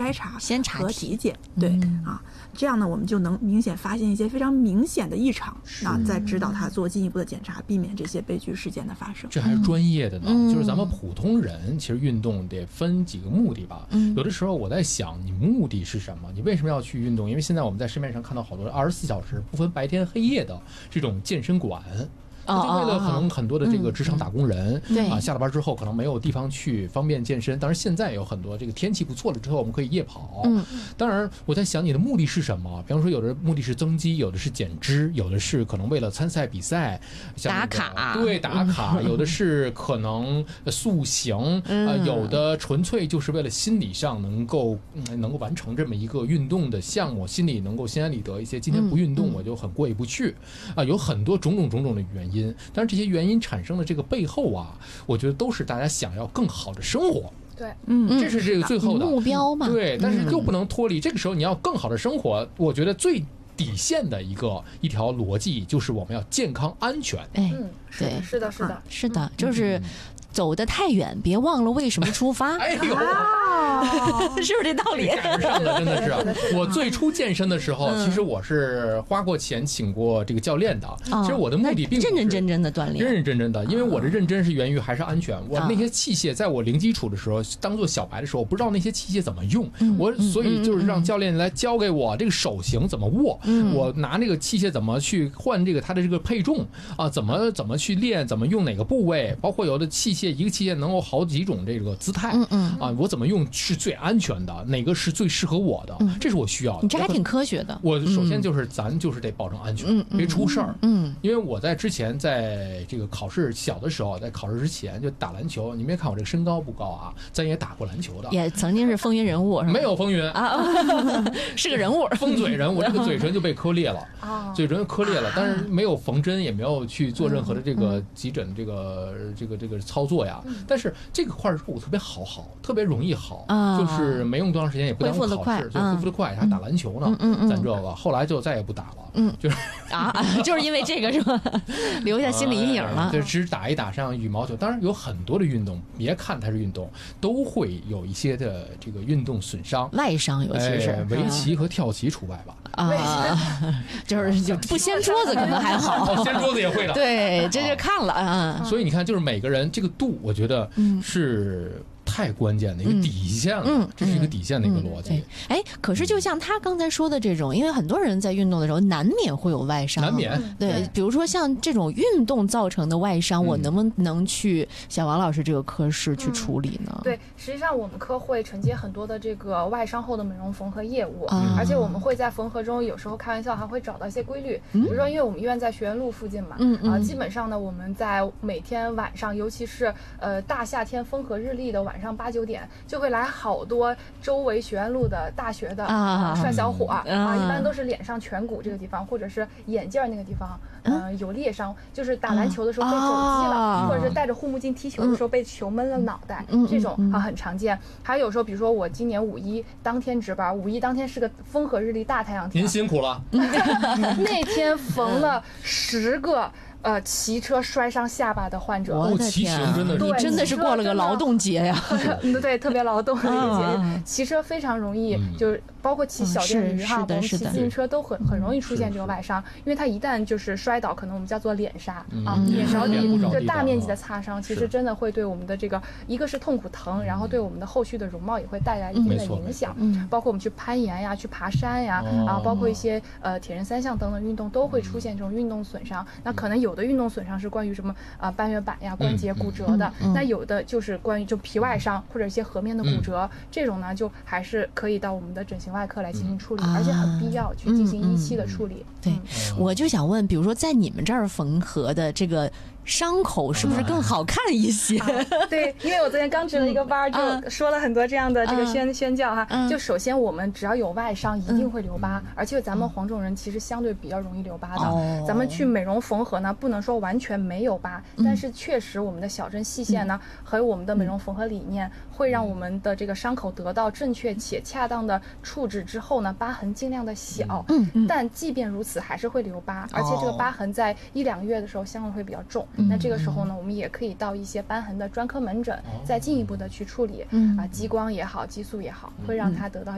筛查和体检，对啊，这样呢我们就能明显发现一些非常明显的异常，再指导他做进一步的检查，避免这些悲剧事件的发生。 这还是专业的呢，就是咱们普通人其实运动得分几个目的吧。有的时候我在想，你目的是什么？你为什么要去运动？因为现在我们在市面上看到好多24小时不分白天黑夜的这种健身馆。就为了可能很多的这个职场打工人，下了班之后可能没有地方去方便健身。当然现在有很多这个天气不错了之后，我们可以夜跑。当然我在想你的目的是什么？比方说有的目的是增肌，有的是减脂，有的是可能为了参赛比赛打卡， 对，打卡，有的是可能塑形，有的纯粹就是为了心理上能够完成这么一个运动的项目，心里能够心安理得一些。今天不运动我就很过意不去有很多种种的原因。但是这些原因产生的这个背后我觉得都是大家想要更好的生活。 对， 这是这个最后的目标嘛。 对，但是又不能脱离。这个时候你要更好的生活，我觉得最底线的一条逻辑就是我们要健康安全。 对， 是的， 就是走得太远，别忘了为什么出发。 哎呦， 是不是这道理？ 赶上的真的是。我最初健身的时候，其实我是花过钱请过这个教练的。其实我的目的并不是认真的锻炼， 认真的，因为我的认真是源于还是安全。我那些器械在我零基础的时候，当做小白的时候，我不知道那些器械怎么用，所以就是让教练来教给我这个手型怎么握，我拿那个器械怎么去换这个它的这个配重怎么去练，怎么用哪个部位，包括有的器械一个器械能够好几种这个姿态，我怎么用是最安全的，哪个是最适合我的，这是我需要的。 你这还挺科学的。 我首先就是咱就是得保证安全，别出事儿。因为我在之前在这个考试小的时候，在考试之前就打篮球，你没看我这个身高不高啊，咱也打过篮球的， 也曾经是风云人物，是吧？ 没有风云是个人物， 风嘴人物，这个嘴唇就被磕裂了，嘴唇磕裂了，但是没有缝针，也没有去做任何的这个急诊这个操作呀。但是这个块肉特别好，特别容易好，就是没用多长时间，也不耽误考试，就恢复得快。还打篮球呢，咱这个后来就再也不打了，就是就是因为这个是吧？留下心理阴影了。 就只打一打像羽毛球，当然有很多的运动，别看它是运动，都会有一些的这个运动损伤、 外伤，尤其是围棋和跳棋除外吧。 就不掀桌子可能还好， 掀桌子也会的。 对，这就看了所以你看，就是每个人这个度，我觉得是太关键的一个底线了，这是一个底线的一个逻辑。 可是就像他刚才说的这种，因为很多人在运动的时候难免会有外伤， 难免。 对，比如说像这种运动造成的外伤，我能不能去像王老师这个科室去处理呢？ 对，实际上我们科会承接很多的这个外伤后的美容缝合业务，而且我们会在缝合中有时候开玩笑还会找到一些规律，比如说因为我们医院在学院路附近嘛，基本上呢我们在每天晚上，尤其是大夏天风和日丽的晚上8、9点，就会来好多周围学院路的大学的帅小伙一般都是脸上颧骨这个地方，或者是眼镜那个地方有裂伤，就是打篮球的时候被肘击了，或者是戴着护目镜踢球的时候被球闷了脑袋，这种很常见。还有时候比如说我今年5·1当天值班，5·1当天是个风和日丽大太阳天， 您辛苦了那天缝了10个骑车摔伤下巴的患者。 我的天，你真的是过了个劳动节呀！ 对，特别劳动的一个节。骑车非常容易，就是包括骑小电驴我们骑自行车都很容易出现这个外伤，因为它一旦就是摔倒，可能我们叫做脸刹脸着地，就大面积的擦伤，其实真的会对我们的这个一个是痛苦疼，然后对我们的后续的容貌也会带来一定的影响。包括我们去攀岩呀、去爬山呀包括一些铁人3项等等运动都会出现这种运动损伤。那可能有的运动损伤是关于什么半月板呀、关节骨折的，那有的就是关于就皮外伤或者一些颌面的骨折，这种呢就还是可以到我们的整形外科来进行处理，而且很必要去进行1期的处理。 对，我就想问，比如说在你们这儿缝合的这个伤口是不是更好看一些？ 对，因为我昨天刚值了一个班，就说了很多这样的这个宣教哈。就首先我们只要有外伤一定会留疤，而且咱们黄种人其实相对比较容易留疤的。咱们去美容缝合呢，不能说完全没有疤，但是确实我们的小针细线呢和我们的美容缝合理念会让我们的这个伤口得到正确且恰当的处置之后呢，疤痕尽量的小。但即便如此还是会留疤，而且这个疤痕在1-2个月的时候相对会比较重。那这个时候呢，我们也可以到一些瘢痕的专科门诊再进一步的去处理激光也好，激素也好，会让它得到